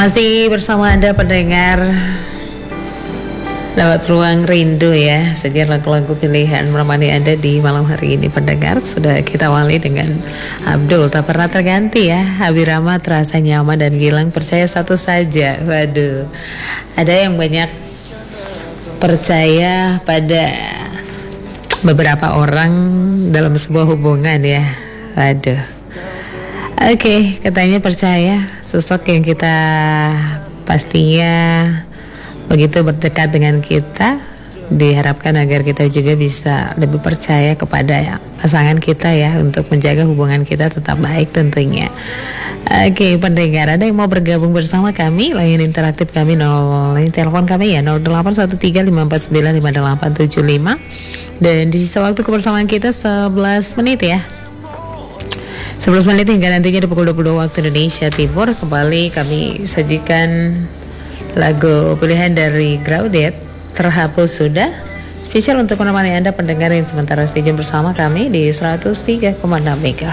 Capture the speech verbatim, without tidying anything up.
Masih bersama Anda pendengar lewat ruang rindu ya, saja lagu-lagu pilihan menemani Anda di malam hari ini pendengar. Sudah kita awali dengan Abdul, tak pernah terganti ya. Habirama terasa nyaman dan Gilang percaya satu saja. Waduh, ada yang banyak percaya pada beberapa orang dalam sebuah hubungan ya. Waduh. Oke, okay, katanya percaya sosok yang kita pastinya begitu berdekat dengan kita, diharapkan agar kita juga bisa lebih percaya kepada ya, pasangan kita ya, untuk menjaga hubungan kita tetap baik tentunya. Oke, pendengar, ada yang mau bergabung bersama kami? Layan interaktif kami nol, telepon kami ya nol delapan satu tiga lima empat sembilan lima delapan tujuh lima. Dan di sisa waktu kebersamaan kita sebelas menit ya, sebelas menit hingga nantinya di pukul dua puluh dua waktu Indonesia Timur. Kembali kami sajikan lagu pilihan dari Grounded, Terhapus Sudah, spesial untuk menemani Anda pendengar yang sementara stay bersama kami di seratus tiga koma enam MHz.